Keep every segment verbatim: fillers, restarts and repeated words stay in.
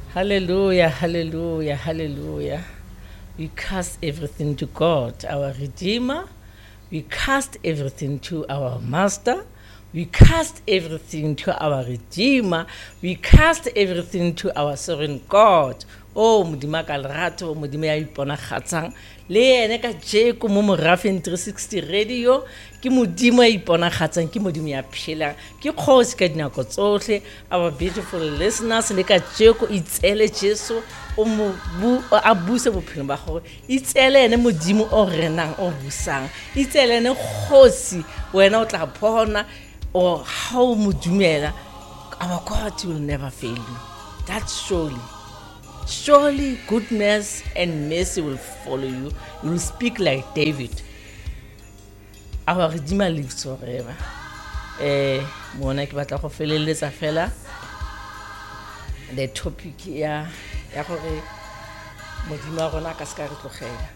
Hallelujah, hallelujah, hallelujah. We cast everything to God, our Redeemer. We cast everything to our Master. We cast everything to our Redeemer. We cast everything to our sovereign God. Oh, Modimo ka lerato, Modimo ya iponagatsang. Le ene ka jeko mo Morafeng three sixty radio, ke Modimo ya iponagatsang, ke Modimo ya phelang, ke kgosi ka dinako tsotlhe. Our beautiful listeners, le ka jeko itsele Jesu o mo a buse bophelo ba gore itsele ene Modimo o renang o busang, itsele ene kgosi wena o tla bona or how Modumela. Our God will never fail you. That's surely. Surely goodness and mercy will follow you. You will speak like David. Our Redeemer lives forever. Eh, mona ke batla go feleletsa fela the topic ya ya gore Modimo a rona ka ska re tlogela.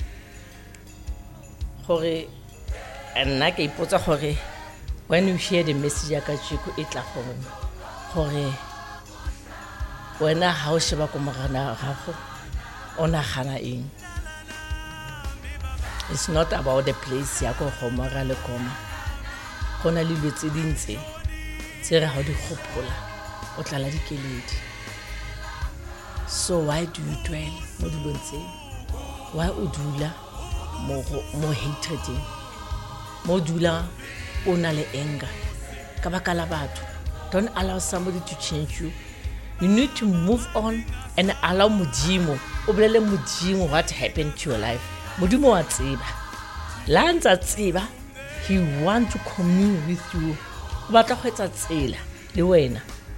Gore nna ke ipotsa gore when you hear the message ya ka tshiko e tla gore gore wena ha o sheba ko mogana gago ona gana eng. It's not about the place ya go gomora le koma. Gona le letse dintse tse re ha di gopola o tla la dikeledi. So why do you dwell mo dilong tse? Why o dula mo mo hatred? Mo dula o na le anger ka baka la batho. Don't allow somebody to change you. You need to move on and allow Modimo o bolele Modimo what happened to your life. Modimo wa tseba la ntsa tseba, he want to commune with you. O batla go etsa tsela le wena.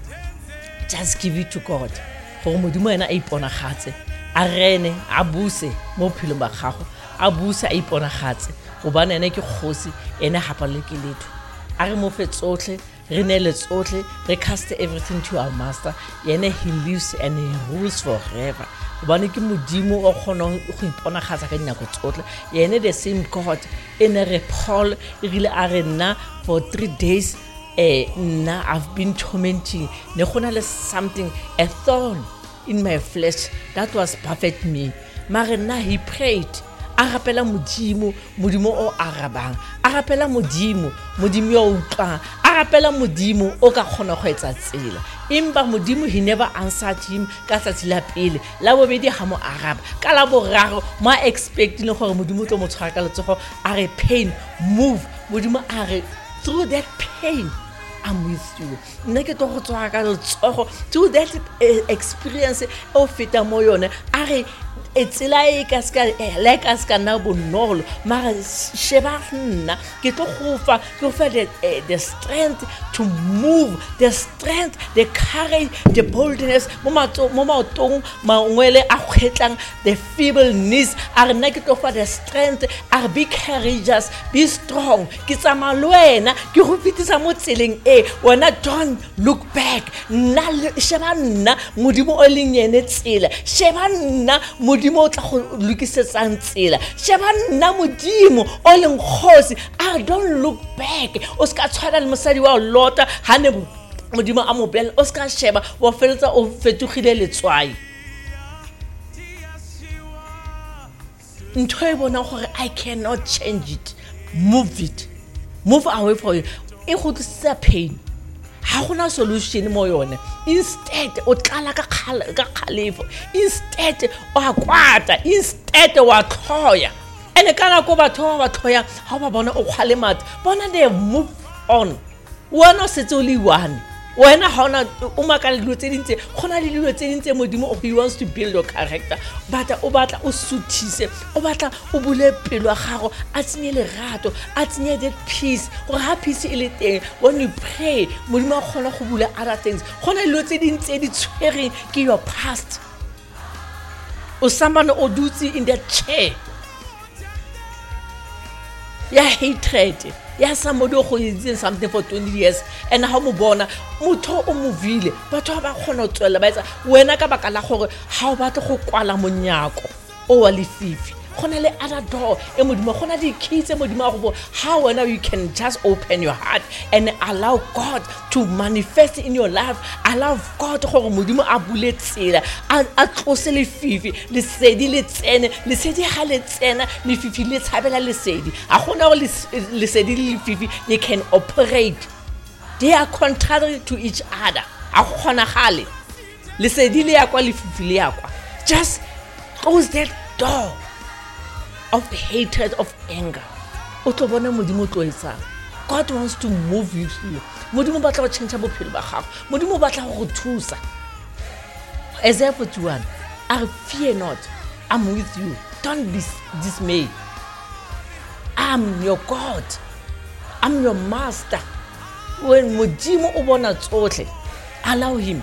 Just give it to God. Gore Modimo ena a iponagatse a rene a buse mo philong ba gago, a buse a iponagatse go bana ene ke kgosi ene hapa le ke letho. A re mo fe tsotlhe, re ne le tsotlhe, re cast everything to our Master. Yene he lives and he rules forever. Bane ke Modimo o kgona go iponagatsa ka dinako tsotlhe. Yene the same God ene re Paul e rile a re nna for three days eh na I've been tormenting ne gona le something, a thorn in my flesh that was buffeting me. Mare na he prayed, a rapela Modimo, Modimo o arabang, a rapela Modimo, Modimo o utlwang, a rapela Modimo o ka kgona go etsa tsela. Imba Modimo he never answered him ka tsatsi la pele la bobedi ha mo araba ka la boraro mo expecting gore Modimo tlo mo tshwara ka letsogo a re pain move. Modimo a re through that pain I'm with you. Nne ke tlo go tswaka ka letsogo through that uh, experience o feta mo yone a re etsela e ka ska like as kana bonolo mara sheba nna ke tlo go fa ke go fa the, uh, the strength to move, the strength, the courage, the boldness mo matso mo maotong mangwele a kgetlang, the feeble knees a re nna ke tlo fa the strength a be courageous, be strong. Ke tsama le wena ke go fitisa mo tseleng e wena don't look back. Nna sheba nna Modimo o leng yene tsela, sheba nna Modimo o tla go lokisetsang tsela, sheba nna Modimo o leng kgosi. I don't look back. O ska tshwana le mosadi wa lota ha ne Modimo a mo bela, o ska sheba wa feletsa o fetogile letswai. Ntho e bona gore I cannot change it. Move it. Move away from it. E go tlisa pain. Ha gona solution mo yone. Instead o tlala ka ka khalefo. Instead o a kwata. Instead o a tlhoya. Ene kana go batho ba tlhoya ha ba bona o khwale mat. Bona they move on. Wena setse o le one. Wena ha ona o makala dilo tse dintse, gona le dilo tse dintse Modimo he wants to build your character. But o batla o suthise, o batla o bule pelo ya gago, a tsenye lerato, a tsenye that peace. Gore ha peace e le teng, when you pray, Modimo a kgona go bula other things. Gona dilo tse dintse di tshwereng ke your past. O somebody o dutse in that chair. Ya hatred. Ya somebody go did something for twenty years and how mo bona motho o movile batho ba khona tswela ba etsa wena ka baka la gore ha o batla go kwala monyako o wa lefifi gona le other door e modimo gona di keys e modimo go how now you can just open your heart and allow God to manifest in your life, allow God gore modimo a bule tsela a tlose le fifi le sedi le tsene le sedi ga le tsena le fifi le tshabela le sedi a gona go le sedi le fifi they can operate, they are contrary to each other a gona gale le sedi le ya kwa le fifi le ya kwa. Just close that door of hatred, of anger. God wants to move you through. Modimo batla go change bophelo ba gago. Modimo batla go thusa. Isaiah forty-one, I fear not, I'm with you. Don't be dismayed. I'm your God. I'm your master. When Modimo o bona tsotlhe, allow him.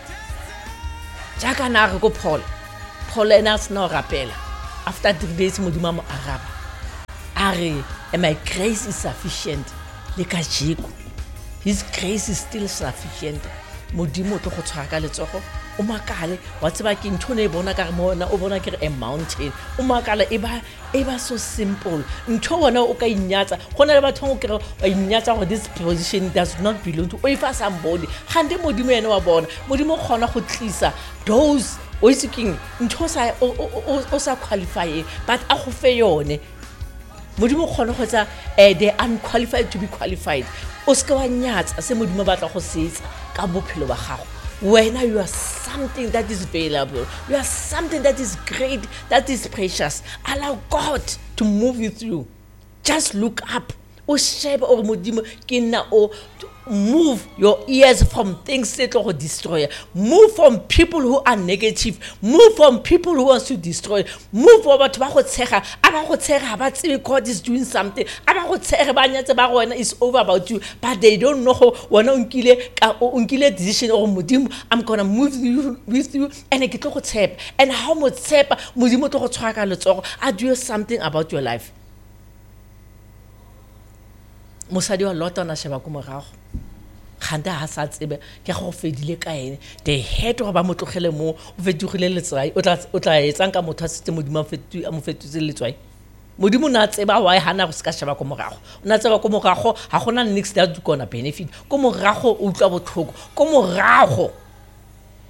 Jaka na re go Paul. Paul ena sna rapela. After three days modimo mo araba. Are and my grace is sufficient. Le ka jeko. His grace is still sufficient. Modimo to go tshwara ka letsogo. O makale wa tseba ke ntho ne bona ka re mona o bona ke a mountain. O makala e ba e ba so simple. Ntho wona o ka inyatsa. Gona le batho go kere ba inyatsa go this position does not belong to oifa somebody. Hande modimo ene wa bona. Modimo gona go tlisa those o itse ntho sa o sa qualify but a go fe yone. Modimo gona go tsa they unqualified to be qualified. O ska wa nyatsa se modimo batla go setsa ka bophelo ba gago. When you are something that is valuable, you are something that is great, that is precious. Allow God to move you through. Just look up. O shebe o modimo ke nna o move your ears from things that will destroy. Move from people who are negative. Move from people who want to destroy. Move over to ba go tshega. Aba go tshega ba tsebe God is doing something. Aba go tshega ba nyatse ba gona is over about you, but they don't know wona unkile ka unkile decision or modimo I'm going to move you with you and ke tlo go tshepa. And how mo tshepa modimo tlo go tshwara ka letsogo a do something about your life. Mosadi wa lota na sheba ko morago khanda ha sa tsebe ke go fedile ka ene the head go ba motlogele mo o fetugile letsai o tla o tla etsang ka motho a setse modimo fetu a mo fetutse letsai modimo na tseba wa hana go ska sheba ko morago o na tseba ko morago ha gona next that gonna benefit ko morago o utlwa botlhoko ko morago